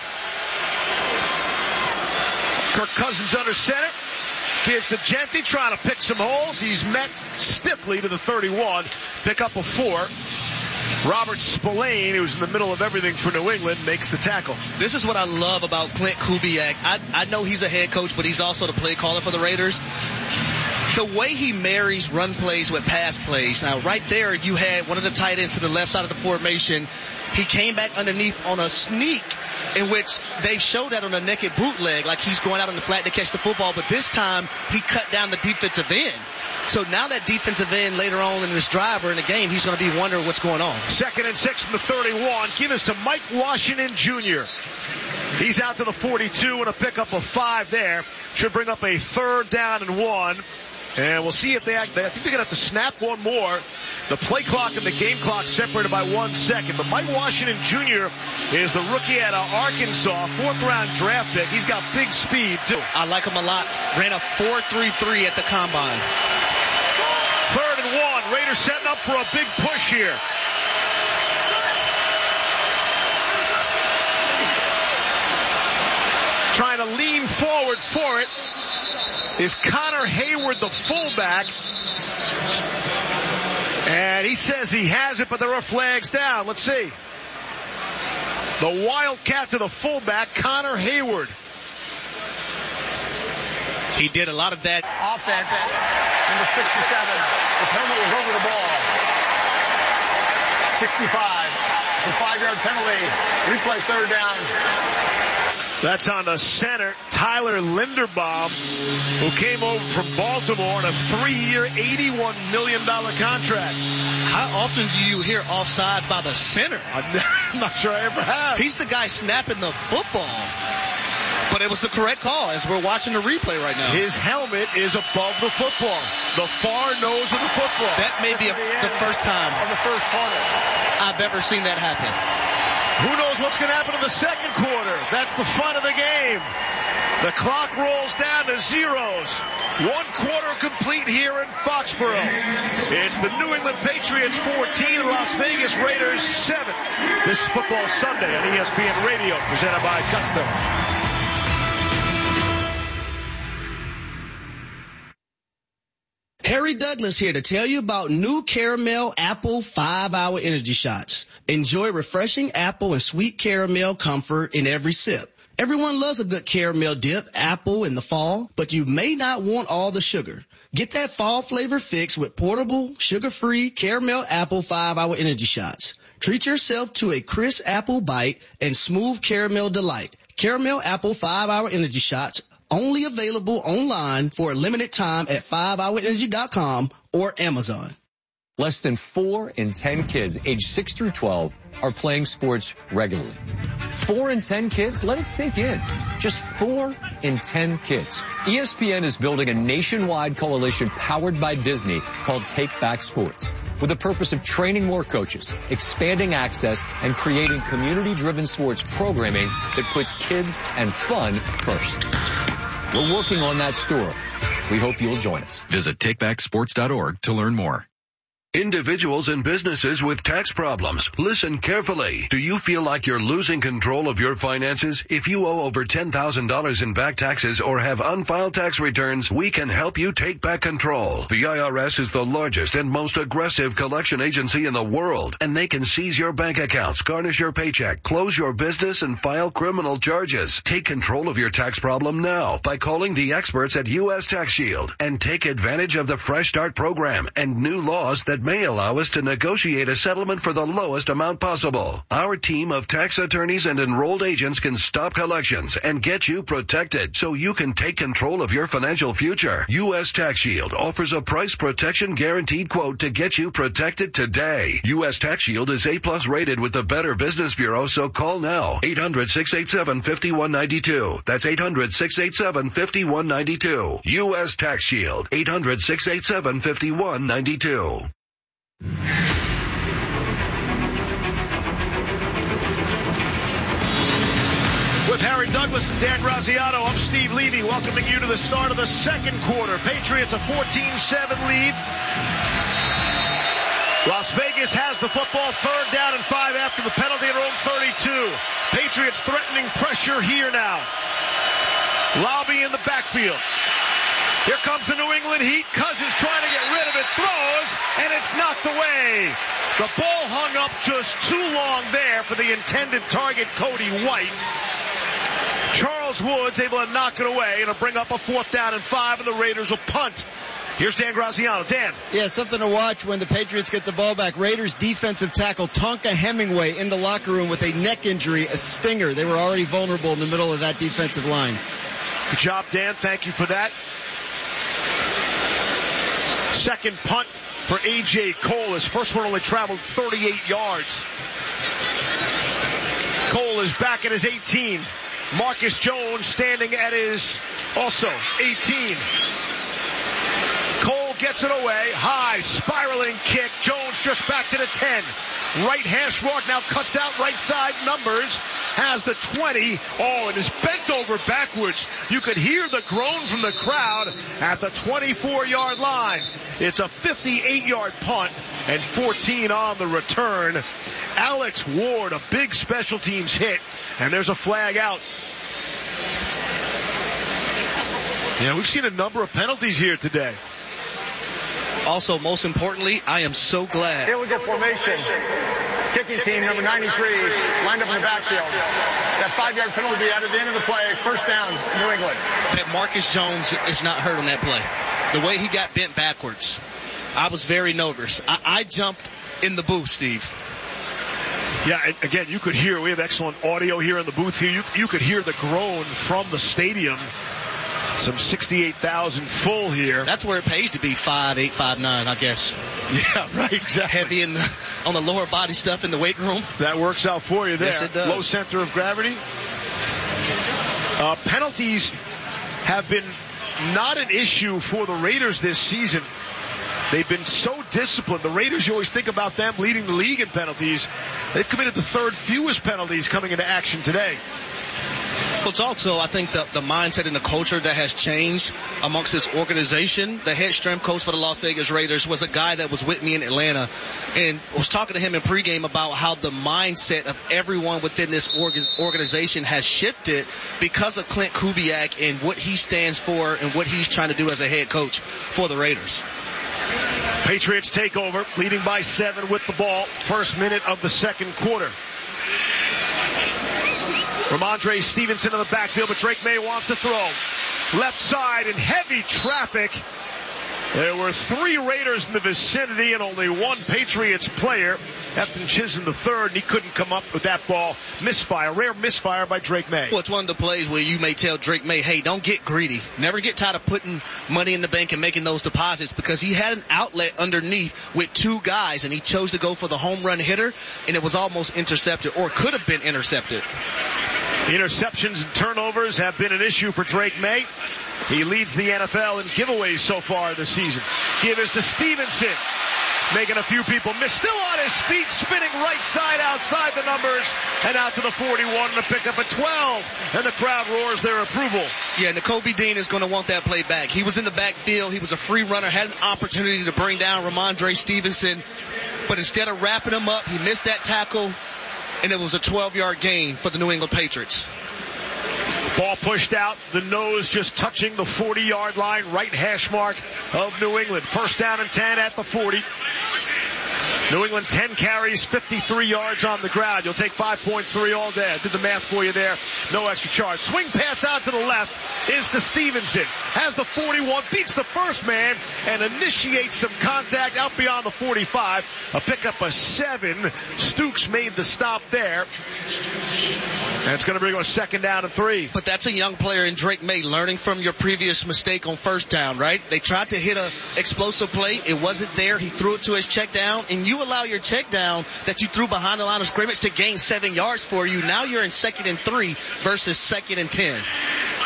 Speaker 2: Kirk Cousins under center. Gives to Jeanty, trying to pick some holes. He's met stiffly to the thirty-one. Pick up a four. Robert Spillane, who's in the middle of everything for New England, makes the tackle.
Speaker 3: This is what I love about Clint Kubiak. I, I know he's a head coach, but he's also the play caller for the Raiders. The way he marries run plays with pass plays. Now, right there, you had one of the tight ends to the left side of the formation. He came back underneath on a sneak, in which they showed that on a naked bootleg, like he's going out on the flat to catch the football. But this time, he cut down the defensive end. So now that defensive end later on in this drive or in the game, he's going to be wondering what's going on.
Speaker 2: Second and six from the thirty-one. Give us to Mike Washington Junior He's out to the forty-two and a pickup of five there. Should bring up a third down and one. And we'll see if they act. I think they're going to have to snap one more. The play clock and the game clock separated by one second. But Mike Washington Junior is the rookie out of Arkansas, fourth round draft pick. He's got big speed, too.
Speaker 3: I like him a lot. Ran a four three three at the combine.
Speaker 2: Third and one. Raiders setting up for a big push here. Trying to lean forward for it is Connor Hayward, the fullback. And he says he has it, but there are flags down. Let's see. The Wildcat to the fullback, Connor Hayward.
Speaker 3: He did a lot of that.
Speaker 5: Offense, number sixty-seven. His helmet was over the ball. sixty-five. It's a five-yard penalty. Replay third down.
Speaker 2: That's on the center, Tyler Linderbaum, who came over from Baltimore on a three-year, eighty-one million dollars contract.
Speaker 3: How often do you hear offsides by the center?
Speaker 2: I'm not sure I ever have.
Speaker 3: He's the guy snapping the football. But it was the correct call as we're watching the replay right now.
Speaker 2: His helmet is above the football, the far nose of the football.
Speaker 3: That may be a, the, the first time
Speaker 5: of the first quarter
Speaker 3: I've ever seen that happen.
Speaker 2: Who knows what's going to happen in the second quarter? That's the fun of the game. The clock rolls down to zeros. One quarter complete here in Foxborough. It's the New England Patriots fourteen, Las Vegas Raiders seven. This is Football Sunday on E S P N Radio, presented by Gusto.
Speaker 3: Harry Douglas here to tell you about new Caramel Apple five hour Energy Shots. Enjoy refreshing apple and sweet caramel comfort in every sip. Everyone loves a good caramel dip, apple in the fall, but you may not want all the sugar. Get that fall flavor fix with portable, sugar-free Caramel Apple five hour Energy Shots. Treat yourself to a crisp apple bite and smooth caramel delight. Caramel Apple five hour Energy Shots, only available online for a limited time at five hour energy dot com or Amazon.
Speaker 19: Less than four in ten kids aged six through twelve are playing sports regularly. Four in ten kids? Let it sink in. Just four in ten kids. E S P N is building a nationwide coalition powered by Disney called Take Back Sports, with the purpose of training more coaches, expanding access, and creating community-driven sports programming that puts kids and fun first. We're working on that story. We hope you'll join us.
Speaker 20: Visit take back sports dot org to learn more. Individuals and businesses with tax problems, listen carefully. Do you feel like you're losing control of your finances? If you owe over ten thousand dollars in back taxes or have unfiled tax returns, we can help you take back control. The I R S is the largest and most aggressive collection agency in the world, and they can seize your bank accounts, garnish your paycheck, close your business, and file criminal charges. Take control of your tax problem now by calling the experts at U S Tax Shield and take advantage of the Fresh Start program and new laws that may allow us to negotiate a settlement for the lowest amount possible. Our team of tax attorneys and enrolled agents can stop collections and get you protected so you can take control of your financial future. U S Tax Shield offers a price protection guaranteed quote to get you protected today. U S Tax Shield is A plus rated with the Better Business Bureau, so call now. eight hundred, six eight seven, five one nine two. That's eight hundred, six eight seven, five one nine two. U S Tax Shield. eight hundred, six eight seven, five one nine two.
Speaker 2: With With Harry Douglas and Dan Graziano, I'm Steve Levy, welcoming you to the start of the second quarter. Patriots a fourteen seven lead. Las Vegas has the football, third down and five after the penalty at their own thirty-two. Patriots threatening pressure here now. Lobby in the backfield. Here comes the New England Heat. Cousins trying to get rid of it, throws, and it's knocked away. The ball hung up just too long there for the intended target, Cody White. Charles Woods able to knock it away. It'll bring up a fourth down and five, and the Raiders will punt. Here's Dan Graziano. Dan.
Speaker 4: Yeah, something to watch when the Patriots get the ball back. Raiders defensive tackle Tonka Hemingway in the locker room with a neck injury, a stinger. They were already vulnerable in the middle of that defensive line.
Speaker 2: Good job, Dan. Thank you for that. Second punt for A J. Cole. His first one only traveled thirty-eight yards. Cole is back at his eighteen. Marcus Jones standing at his also eighteen. Cole gets it away. High, spiraling kick. Jones just back to the ten. Right hash mark now cuts out right side. Numbers has the twenty. Oh, and is bent over backwards. You could hear the groan from the crowd at the twenty-four yard line. It's a fifty-eight yard punt and fourteen on the return. Alex Ward, a big special teams hit, and there's a flag out. Yeah, we've seen a number of penalties here today.
Speaker 3: Also, most importantly, I am so glad.
Speaker 5: Here we go, formation. Kicking team, number ninety-three, lined up in the backfield. That five-yard penalty will be out at the end of the play. First down, New England.
Speaker 3: That Marcus Jones is not hurt on that play. The way he got bent backwards, I was very nervous. I, I jumped in the booth, Steve.
Speaker 2: Yeah, and again, you could hear, we have excellent audio here in the booth here. You, you could hear the groan from the stadium. Some sixty-eight thousand full here.
Speaker 3: That's where it pays to be five eight, five nine, I guess.
Speaker 2: Yeah, right, exactly.
Speaker 3: Heavy in the, on the lower body stuff in the weight room.
Speaker 2: That works out for you there.
Speaker 3: Yes, it does.
Speaker 2: Low center of gravity. Uh, penalties have been not an issue for the Raiders this season. They've been so disciplined. The Raiders, you always think about them leading the league in penalties. They've committed the third fewest penalties coming into action today.
Speaker 3: Well, it's also, I think, the, the mindset and the culture that has changed amongst this organization. The head strength coach for the Las Vegas Raiders was a guy that was with me in Atlanta, and was talking to him in pregame about how the mindset of everyone within this organ, organization has shifted because of Clint Kubiak and what he stands for and what he's trying to do as a head coach for the Raiders.
Speaker 2: Patriots take over, leading by seven with the ball. First minute of the second quarter. Ramondre Stevenson in the backfield, but Drake May wants to throw. Left side in heavy traffic. There were three Raiders in the vicinity and only one Patriots player. Efton Chisholm the third, and he couldn't come up with that ball. Misfire, rare misfire by Drake May.
Speaker 3: Well, it's one of the plays where you may tell Drake May, hey, don't get greedy. Never get tired of putting money in the bank and making those deposits, because he had an outlet underneath with two guys, and he chose to go for the home run hitter, and it was almost intercepted, or could have been intercepted.
Speaker 2: Interceptions and turnovers have been an issue for Drake May. He leads the N F L in giveaways so far this season. Give is to Stevenson. Making a few people miss. Still on his feet, spinning right side outside the numbers. And out to the forty-one to pick up a twelve. And the crowd roars their approval.
Speaker 3: Yeah, Nakobe Dean is going to want that play back. He was in the backfield. He was a free runner. Had an opportunity to bring down Ramondre Stevenson. But instead of wrapping him up, he missed that tackle. And it was a twelve-yard gain for the New England Patriots.
Speaker 2: Ball pushed out, the nose just touching the forty-yard line, right hash mark of New England. First down and ten at the forty. New England ten carries, fifty-three yards on the ground. You'll take five point three all day. I did the math for you there. No extra charge. Swing pass out to the left is to Stevenson. Has the forty-one, beats the first man, and initiates some contact out beyond the forty-five. A pickup of seven. Stukes made the stop there. And it's going to bring a second down and three.
Speaker 3: But that's a young player in Drake May learning from your previous mistake on first down, right? They tried to hit a explosive play. It wasn't there. He threw it to his check down, and you allow your check down that you threw behind the line of scrimmage to gain seven yards for you. Now you're in second and three versus second and ten.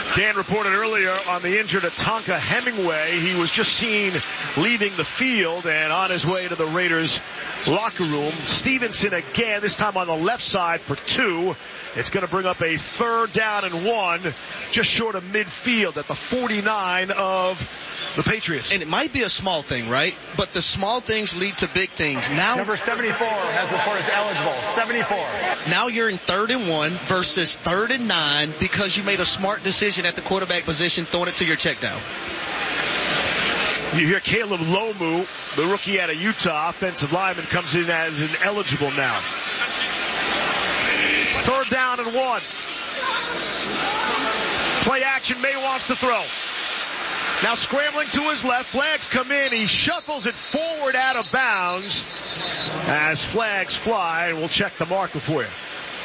Speaker 2: Dan reported earlier on the injured Atonka Hemingway. He was just seen leaving the field and on his way to the Raiders locker room. Stevenson again, this time on the left side for two. It's going to bring up a third down and one, just short of midfield at the forty-nine of the Patriots.
Speaker 3: And it might be a small thing, right? But the small things lead to big things. Now,
Speaker 5: number seventy-four has reported eligible. seventy-four.
Speaker 3: Now you're in third and one versus third and nine because you made a smart decision at the quarterback position, throwing it to your check down.
Speaker 2: You hear Caleb Lomu, the rookie out of Utah, offensive lineman, comes in as an eligible now. Third down and one. Play action. May wants to throw. Now scrambling to his left. Flags come in. He shuffles it forward out of bounds as flags fly. And we'll check the marker for you.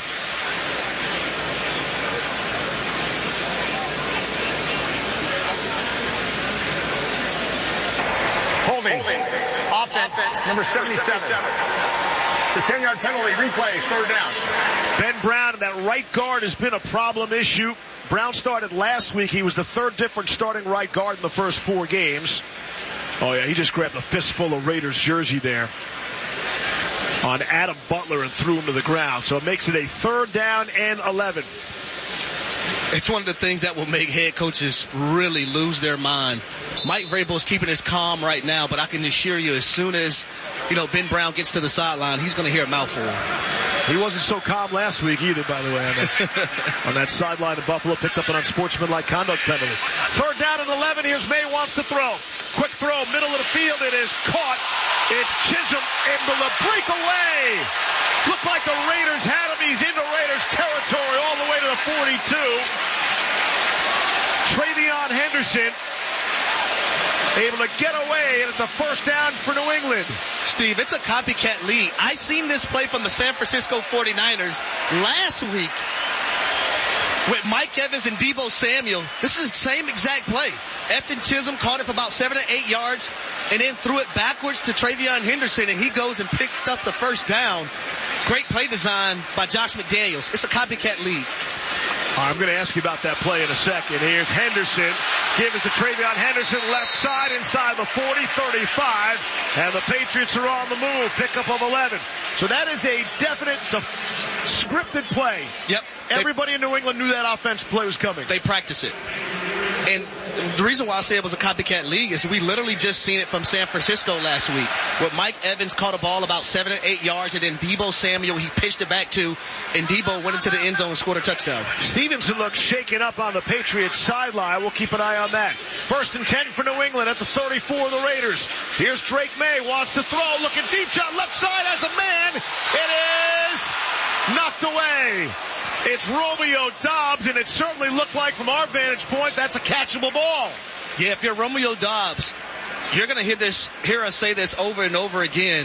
Speaker 5: Holding. Holding. Offense. Offense. Number seventy-seven. It's a ten-yard penalty. Replay. Third down.
Speaker 2: Ben Brown, that right guard has been a problem issue. Brown started last week. He was the third different starting right guard in the first four games. Oh, yeah, he just grabbed a fistful of Raiders jersey there on Adam Butler and threw him to the ground. So it makes it a third down and eleven.
Speaker 3: It's one of the things that will make head coaches really lose their mind. Mike Vrabel is keeping his calm right now, but I can assure you as soon as, you know, Ben Brown gets to the sideline, he's going to hear a mouthful.
Speaker 2: He wasn't so calm last week either, by the way, on that, on that sideline in Buffalo. Picked up an unsportsmanlike conduct penalty. Third down and eleven. Here's May wants to throw. Quick throw, middle of the field. It is caught. It's Chisholm able to break away. Looked like the Raiders had him. He's into Raiders territory all the way to the forty-two. Travion Henderson able to get away, and it's a first down for New England.
Speaker 3: Steve, it's a copycat league. I seen this play from the San Francisco forty-niners last week with Mike Evans and Deebo Samuel. This is the same exact play. Efton Chisholm caught it for about seven or eight yards and then threw it backwards to Travion Henderson, and he goes and picked up the first down. Great play design by Josh McDaniels. It's a copycat league.
Speaker 2: I'm going to ask you about that play in a second. Here's Henderson. Give it to Travion Henderson, left side, inside the forty, thirty-five. And the Patriots are on the move. Pickup of eleven. So that is a definite def- scripted play.
Speaker 3: Yep.
Speaker 2: Everybody in New England knew that offensive play was coming.
Speaker 3: They practice it. And the reason why I say it was a copycat league is we literally just seen it from San Francisco last week, where Mike Evans caught a ball about seven or eight yards, and then Deebo Samuel, he pitched it back to, and Deebo went into the end zone and scored a touchdown.
Speaker 2: Stevenson looks shaken up on the Patriots sideline. We'll keep an eye on that. First and ten for New England at the thirty-four of the Raiders. Here's Drake May, wants to throw, looking deep shot, left side as a man. It is knocked away. It's Romeo Doubs, and it certainly looked like from our vantage point that's a catchable ball.
Speaker 3: Yeah, if you're Romeo Doubs, you're going to hear this, hear us say this over and over again.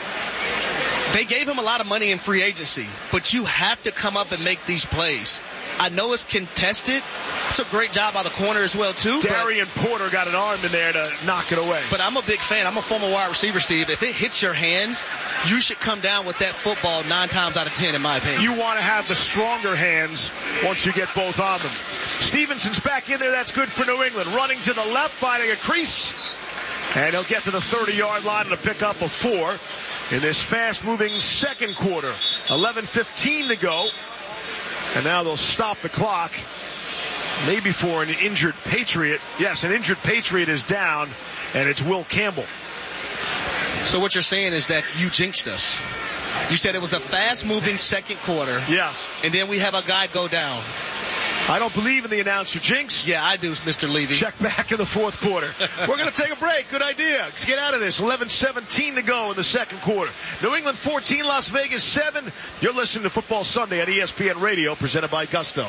Speaker 3: They gave him a lot of money in free agency, but you have to come up and make these plays. I know it's contested. It's a great job by the corner as well, too.
Speaker 2: Darian Porter got an arm in there to knock it away.
Speaker 3: But I'm a big fan. I'm a former wide receiver, Steve. If it hits your hands, you should come down with that football nine times out of ten, in my opinion.
Speaker 2: You want to have the stronger hands once you get both on them. Stevenson's back in there. That's good for New England. Running to the left, finding a crease. And he'll get to the thirty-yard line and a pickup of four in this fast-moving second quarter. eleven fifteen to go. And now they'll stop the clock, maybe for an injured Patriot. Yes, an injured Patriot is down, and it's Will Campbell.
Speaker 3: So what you're saying is that you jinxed us. You said it was a fast-moving second quarter.
Speaker 2: Yes.
Speaker 3: And then we have a guy go down.
Speaker 2: I don't believe in the announcer jinx.
Speaker 3: Yeah, I do, Mister Levy.
Speaker 2: Check back in the fourth quarter. We're going to take a break. Good idea. Let's get out of this. eleven seventeen to go in the second quarter. New England fourteen, Las Vegas seven. You're listening to Football Sunday on E S P N Radio, presented by Gusto.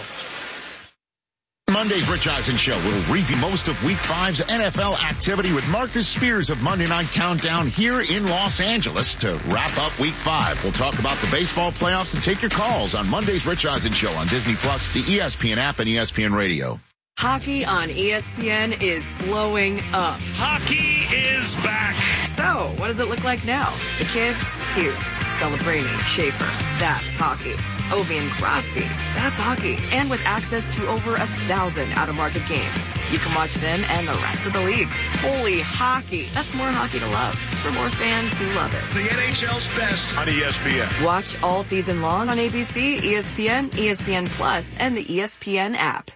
Speaker 14: Monday's Rich Eisen Show will review most of Week five's N F L activity with Marcus Spears of Monday Night Countdown here in Los Angeles to wrap up Week five. We'll talk about the baseball playoffs and take your calls on Monday's Rich Eisen Show on Disney Plus, the E S P N app, and E S P N Radio.
Speaker 21: Hockey on E S P N is blowing up.
Speaker 9: Hockey is back.
Speaker 21: So, what does it look like now? The kids? Hughes, Celebrini, Schaefer. That's hockey. Ovi and Crosby. That's hockey. And with access to over a thousand out-of-market games, you can watch them and the rest of the league. Holy hockey. That's more hockey to love for more fans who love it.
Speaker 2: The N H L's best on E S P N.
Speaker 21: Watch all season long on A B C, E S P N, E S P N Plus, and the E S P N app.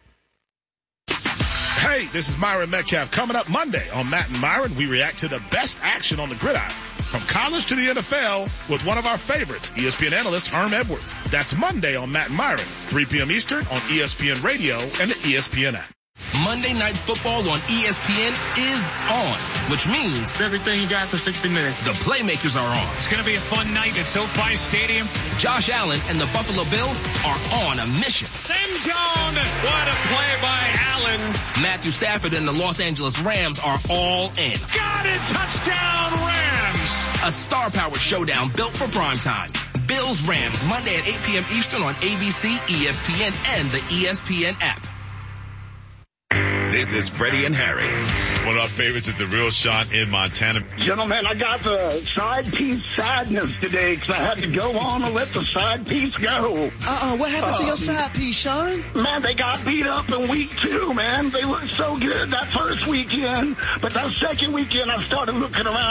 Speaker 10: Hey, this is Myron Metcalf. Coming up Monday on Matt and Myron, we react to the best action on the gridiron. From college to the N F L with one of our favorites, E S P N analyst Herm Edwards. That's Monday on Matt and Myron, three p.m. Eastern on E S P N Radio and the E S P N app.
Speaker 8: Monday Night Football on E S P N is on, which means
Speaker 9: Everything you got for sixty minutes.
Speaker 8: the playmakers are on.
Speaker 9: It's going to be a fun night at SoFi Stadium.
Speaker 8: Josh Allen and the Buffalo Bills are on a mission.
Speaker 9: End zone. What a play by Allen.
Speaker 8: Matthew Stafford and the Los Angeles Rams are all in.
Speaker 9: Got it. Touchdown Rams.
Speaker 8: A star-powered showdown built for primetime. Bills Rams, Monday at eight p.m. Eastern on A B C, E S P N, and the E S P N app.
Speaker 6: This is Freddie and Harry.
Speaker 22: One of our favorites is the real Sean in Montana.
Speaker 23: Gentlemen, I got the side piece sadness today because I had to go on and let the side piece go.
Speaker 3: Uh-uh, what happened to your side piece, Sean?
Speaker 23: Man, they got beat up in week two, man. They looked so good that first weekend, but that second weekend I started looking around.